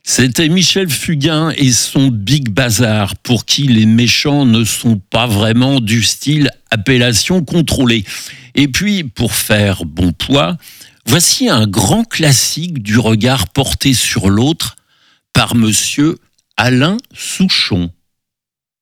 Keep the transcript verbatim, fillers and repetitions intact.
C'était Michel Fugain et son Big Bazar, pour qui les méchants ne sont pas vraiment du style appellation contrôlée. Et puis, pour faire bon poids, voici un grand classique du regard porté sur l'autre par monsieur Alain Souchon.